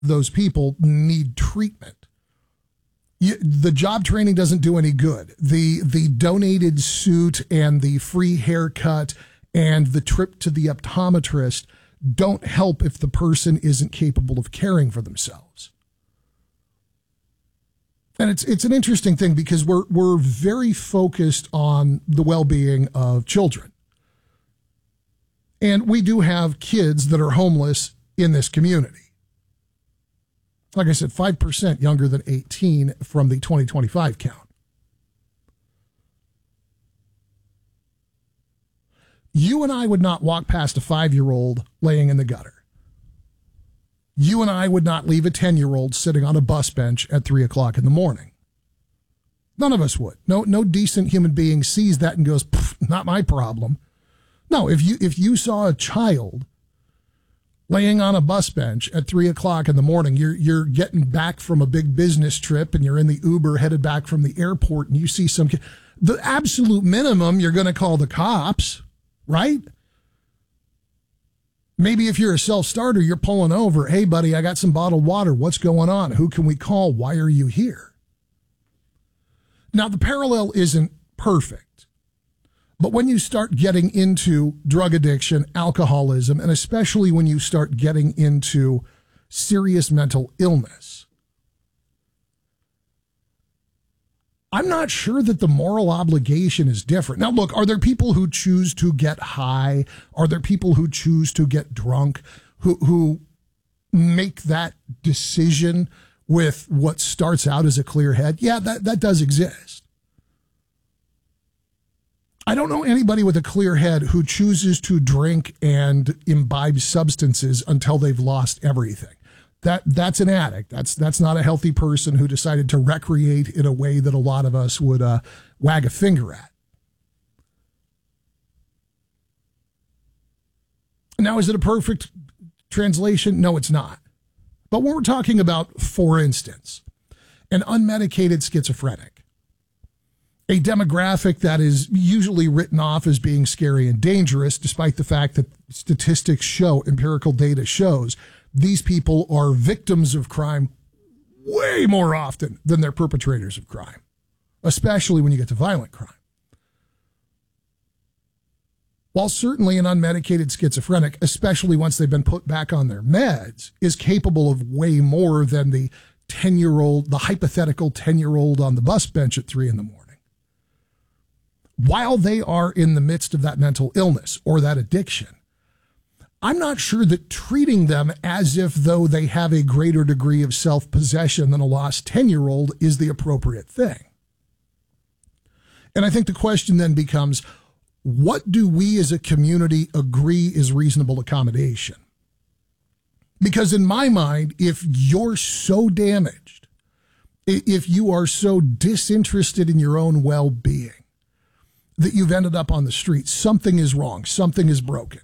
those people need treatment. The job training doesn't do any good. The donated suit and the free haircut and the trip to the optometrist don't help if the person isn't capable of caring for themselves. And it's an interesting thing because we're very focused on the well-being of children. And we do have kids that are homeless in this community. Like I said, 5% younger than 18 from the 2025 count. You and I would not walk past a 5-year-old laying in the gutter. You and I would not leave a 10-year-old sitting on a bus bench at 3 o'clock in the morning. None of us would. No decent human being sees that and goes, not my problem. No, if you saw a child laying on a bus bench at 3 o'clock in the morning, you're getting back from a big business trip and you're in the Uber headed back from the airport and you see some kid, the absolute minimum, you're going to call the cops, right? Maybe if you're a self-starter, you're pulling over. Hey, buddy, I got some bottled water. What's going on? Who can we call? Why are you here? Now, the parallel isn't perfect. But when you start getting into drug addiction, alcoholism, and especially when you start getting into serious mental illness, I'm not sure that the moral obligation is different. Now, look, are there people who choose to get high? Are there people who choose to get drunk, who make that decision with what starts out as a clear head? Yeah, that does exist. I don't know anybody with a clear head who chooses to drink and imbibe substances until they've lost everything. That's an addict. That's not a healthy person who decided to recreate in a way that a lot of us would wag a finger at. Now, is it a perfect translation? No, it's not. But when we're talking about, for instance, an unmedicated schizophrenic, a demographic that is usually written off as being scary and dangerous, despite the fact that statistics show, empirical data shows, these people are victims of crime way more often than they're perpetrators of crime, especially when you get to violent crime. While certainly an unmedicated schizophrenic, especially once they've been put back on their meds, is capable of way more than the 10-year-old, the hypothetical 10-year-old on the bus bench at 3 in the morning. While they are in the midst of that mental illness or that addiction, I'm not sure that treating them as if though they have a greater degree of self-possession than a lost 10-year-old is the appropriate thing. And I think the question then becomes, what do we as a community agree is reasonable accommodation? Because in my mind, if you're so damaged, if you are so disinterested in your own well-being that you've ended up on the street, something is wrong, something is broken.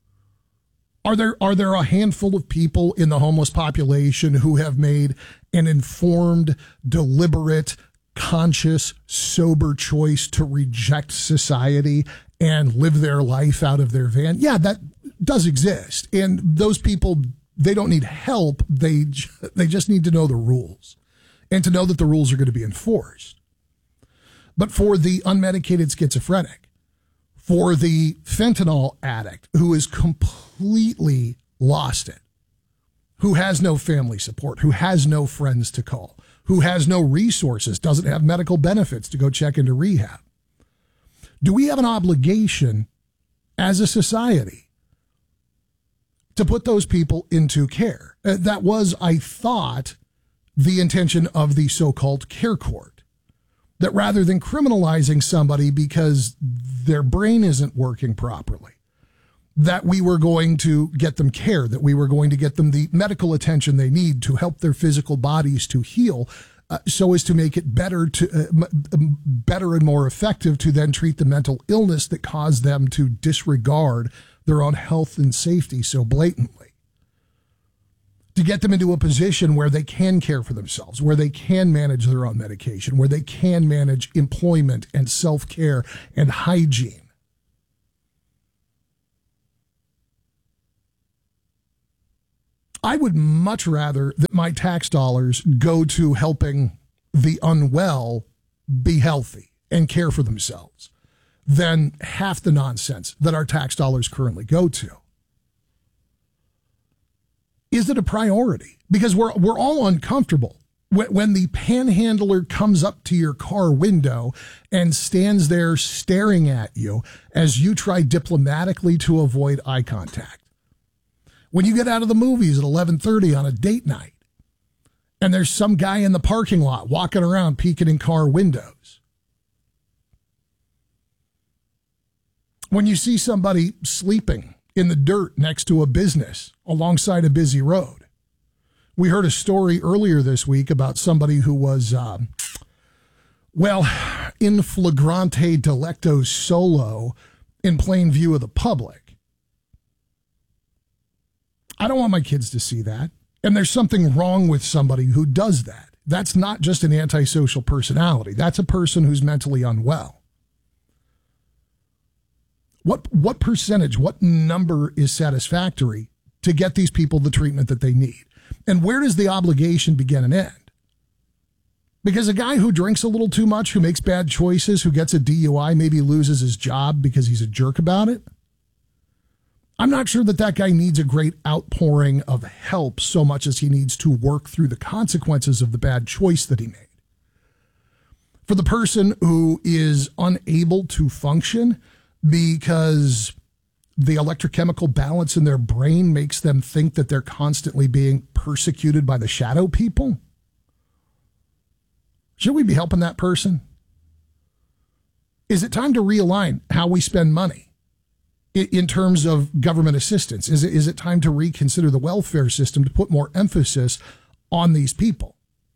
Are there a handful of people in the homeless population who have made an informed, deliberate, conscious, sober choice to reject society and live their life out of their van? Yeah, that does exist. And those people, they don't need help. They just need to know the rules and to know that the rules are going to be enforced. But for the unmedicated schizophrenic, for the fentanyl addict who is completely lost it, who has no family support, who has no friends to call, who has no resources, doesn't have medical benefits to go check into rehab, do we have an obligation as a society to put those people into care? That was, I thought, the intention of the so-called care court. That rather than criminalizing somebody because their brain isn't working properly, that we were going to get them care, that we were going to get them the medical attention they need to help their physical bodies to heal, so as to make it better and more effective to then treat the mental illness that caused them to disregard their own health and safety so blatantly. To get them into a position where they can care for themselves, where they can manage their own medication, where they can manage employment and self-care and hygiene. I would much rather that my tax dollars go to helping the unwell be healthy and care for themselves than half the nonsense that our tax dollars currently go to. Is it a priority? Because we're all uncomfortable when the panhandler comes up to your car window and stands there staring at you as you try diplomatically to avoid eye contact. When you get out of the movies at 11:30 on a date night and there's some guy in the parking lot walking around peeking in car windows. When you see somebody sleeping in the dirt next to a business alongside a busy road. We heard a story earlier this week about somebody who was, in flagrante delicto solo in plain view of the public. I don't want my kids to see that. And there's something wrong with somebody who does that. That's not just an antisocial personality. That's a person who's mentally unwell. What percentage, what number is satisfactory to get these people the treatment that they need? And where does the obligation begin and end? Because a guy who drinks a little too much, who makes bad choices, who gets a DUI, maybe loses his job because he's a jerk about it. I'm not sure that guy needs a great outpouring of help so much as he needs to work through the consequences of the bad choice that he made. For the person who is unable to function because the electrochemical balance in their brain makes them think that they're constantly being persecuted by the shadow people, should we be helping that person? Is it time to realign how we spend money in terms of government assistance? Is it time to reconsider the welfare system to put more emphasis on these people?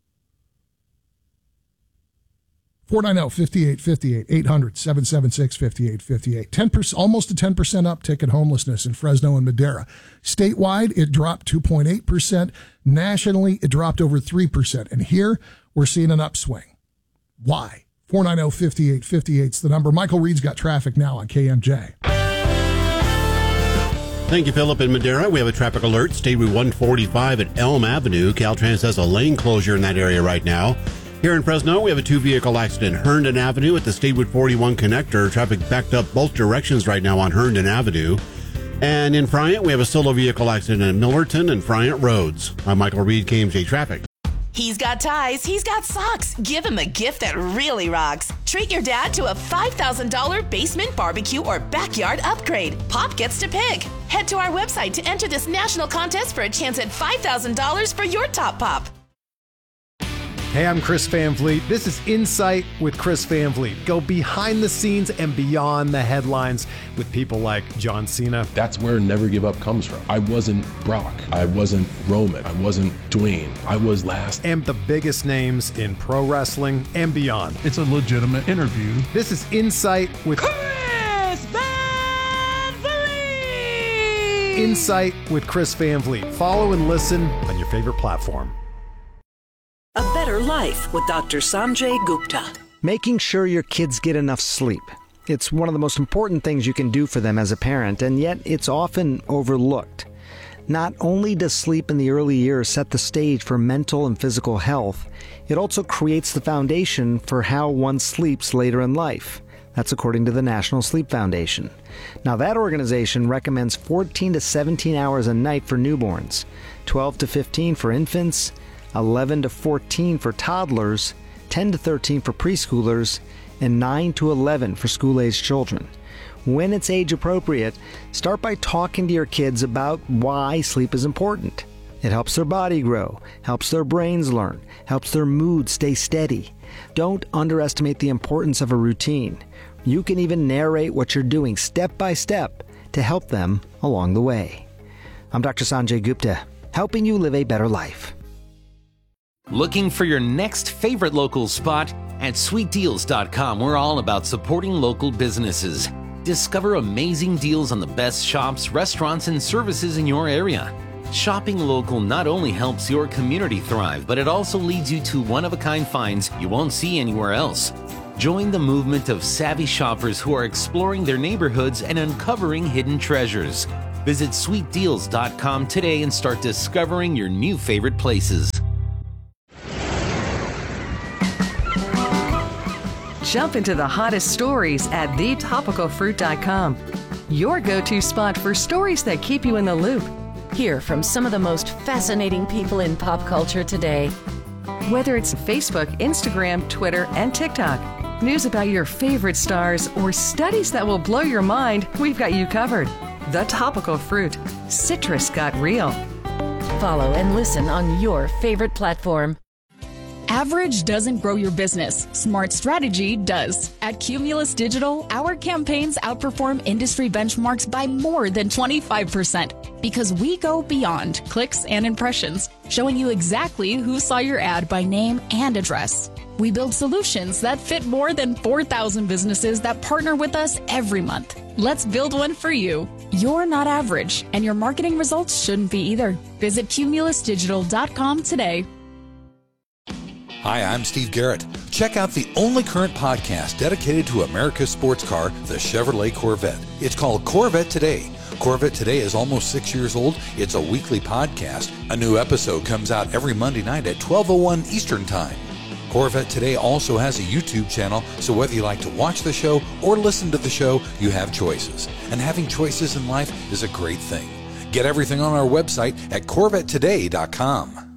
490-5858, 800-776-5858. 10%, almost a 10% uptick in homelessness in Fresno and Madera. Statewide, it dropped 2.8%. Nationally, it dropped over 3%. And here, we're seeing an upswing. Why? 490-5858 is the number. Michael Reed's got traffic now on KMJ. Thank you, Philip. In Madera, we have a traffic alert. State Route 145 at Elm Avenue. Caltrans has a lane closure in that area right now. Here in Fresno, we have a two-vehicle accident. Herndon Avenue at the State Route 41 connector. Traffic backed up both directions right now on Herndon Avenue. And in Friant, we have a solo vehicle accident at Millerton and Friant Roads. I'm Michael Reed, KMJ Traffic. He's got ties, he's got socks. Give him a gift that really rocks. Treat your dad to a $5,000 basement barbecue or backyard upgrade. Pop gets to pick. Head to our website to enter this national contest for a chance at $5,000 for your top pop. Hey, I'm Chris Van Vliet. This is Insight with Chris Van Vliet. Go behind the scenes and beyond the headlines with people like John Cena. That's where Never Give Up comes from. I wasn't Brock. I wasn't Roman. I wasn't Dwayne. I was last. And the biggest names in pro wrestling and beyond. It's a legitimate interview. This is Insight with Chris Van Vliet. Insight with Chris Van Vliet. Follow and listen on your favorite platform. A Better Life with Dr. Sanjay Gupta. Making sure your kids get enough sleep. It's one of the most important things you can do for them as a parent, and yet it's often overlooked. Not only does sleep in the early years set the stage for mental and physical health, it also creates the foundation for how one sleeps later in life. That's according to the National Sleep Foundation. Now, that organization recommends 14 to 17 hours a night for newborns, 12 to 15 for infants, 11 to 14 for toddlers, 10 to 13 for preschoolers, and 9 to 11 for school-aged children. When it's age appropriate, start by talking to your kids about why sleep is important. It helps their body grow, helps their brains learn, helps their mood stay steady. Don't underestimate the importance of a routine. You can even narrate what you're doing step by step to help them along the way. I'm Dr. Sanjay Gupta, helping you live a better life. Looking for your next favorite local spot? At sweetdeals.com, we're all about supporting local businesses. Discover amazing deals on the best shops, restaurants, and services in your area. Shopping local not only helps your community thrive, but it also leads you to one-of-a-kind finds you won't see anywhere else. Join the movement of savvy shoppers who are exploring their neighborhoods and uncovering hidden treasures. Visit sweetdeals.com today and start discovering your new favorite places. Jump into the hottest stories at thetopicalfruit.com. Your go-to spot for stories that keep you in the loop. Hear from some of the most fascinating people in pop culture today. Whether it's Facebook, Instagram, Twitter, and TikTok, news about your favorite stars, or studies that will blow your mind, we've got you covered. The Topical Fruit. Citrus got real. Follow and listen on your favorite platform. Average doesn't grow your business. Smart strategy does. At Cumulus Digital, our campaigns outperform industry benchmarks by more than 25% because we go beyond clicks and impressions, showing you exactly who saw your ad by name and address. We build solutions that fit more than 4,000 businesses that partner with us every month. Let's build one for you. You're not average, and your marketing results shouldn't be either. Visit cumulusdigital.com today. Hi, I'm Steve Garrett. Check out the only current podcast dedicated to America's sports car, the Chevrolet Corvette. It's called Corvette Today. Corvette Today is almost 6 years old. It's a weekly podcast. A new episode comes out every Monday night at 12:01 Eastern Time. Corvette Today also has a YouTube channel, so whether you like to watch the show or listen to the show, you have choices. And having choices in life is a great thing. Get everything on our website at CorvetteToday.com.